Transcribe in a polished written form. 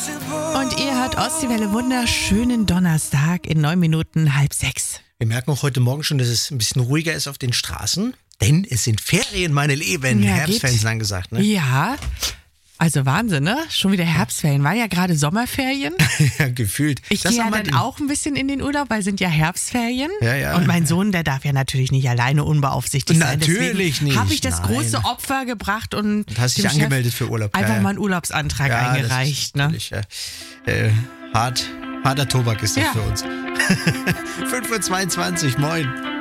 Und ihr hört Ostseewelle, wunderschönen Donnerstag in 9 Minuten 5:30. Wir merken auch heute Morgen schon, dass es ein bisschen ruhiger ist auf den Straßen, denn es sind Ferien, meine Lieben. Ja, Herbstferien sind angesagt, ne? Ja, also Wahnsinn, ne? Schon wieder Herbstferien. War ja gerade Sommerferien. Ja, gefühlt. Ich gehe ja dann auch ein bisschen in den Urlaub, weil sind ja Herbstferien. Ja, ja. Und mein Sohn, der darf ja natürlich nicht alleine unbeaufsichtigt sein. Natürlich nicht. Habe ich das Nein. große Opfer gebracht und hast dich dem Chef angemeldet für Urlaub. einfach Ja, ja. mal einen Urlaubsantrag eingereicht. Das ist harter Tobak ist das für uns. 5:22 Uhr, moin.